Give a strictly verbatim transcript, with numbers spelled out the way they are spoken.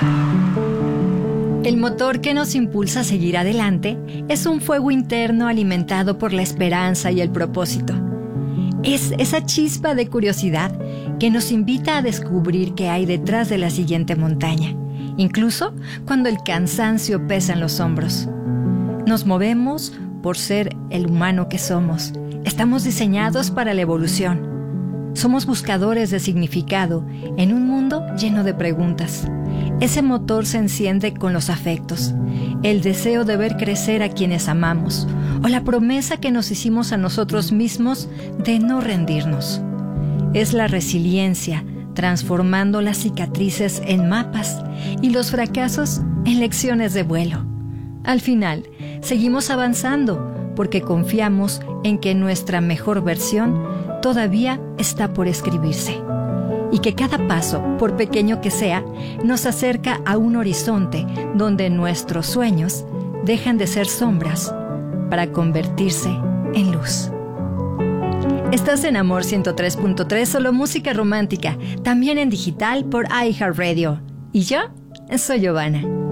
El motor que nos impulsa a seguir adelante es un fuego interno alimentado por la esperanza y el propósito. Es esa chispa de curiosidad que nos invita a descubrir qué hay detrás de la siguiente montaña, incluso cuando el cansancio pesa en los hombros. Nos movemos por ser el humano que somos. Estamos diseñados para la evolución. Somos buscadores de significado en un mundo lleno de preguntas. Ese motor se enciende con los afectos, el deseo de ver crecer a quienes amamos, o la promesa que nos hicimos a nosotros mismos de no rendirnos. Es la resiliencia, transformando las cicatrices en mapas y los fracasos en lecciones de vuelo. Al final, seguimos avanzando porque confiamos en que nuestra mejor versión todavía está por escribirse. Y que cada paso, por pequeño que sea, nos acerca a un horizonte donde nuestros sueños dejan de ser sombras para convertirse en luz. Estás en Amor ciento tres punto tres, solo música romántica, también en digital por iHeartRadio. Y yo soy Giovanna.